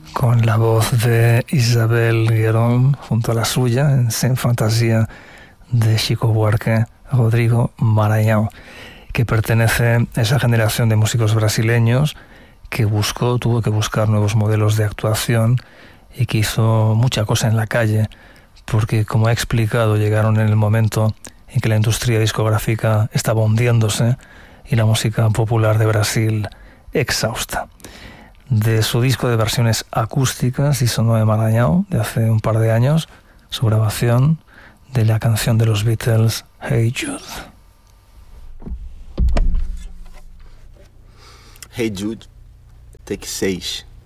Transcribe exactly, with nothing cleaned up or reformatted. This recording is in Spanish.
con la voz de Isabel Guerón junto a la suya en Sin Fantasía de Chico Buarque, Rodrigo Maranhão, que pertenece a esa generación de músicos brasileños que buscó, tuvo que buscar nuevos modelos de actuación y que hizo mucha cosa en la calle, porque, como he explicado, llegaron en el momento en que la industria discográfica estaba hundiéndose y la música popular de Brasil exhausta. De su disco de versiones acústicas, Isso Não É Maranhão, de hace un par de años, su grabación de la canción de los Beatles, Hey Jude. Hey Jude, take seis.